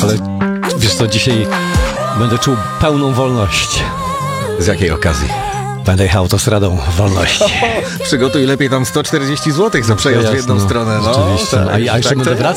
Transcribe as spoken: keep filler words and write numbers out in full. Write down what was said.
Ale wiesz co, dzisiaj będę czuł pełną wolność. Z jakiej okazji? Będę jechał autostradą wolności. Przygotuj lepiej tam sto czterdzieści złotych za przejazd w jedną Jasno, stronę. No, rzeczywiście. tak, a, a jeszcze tak będę to wracał.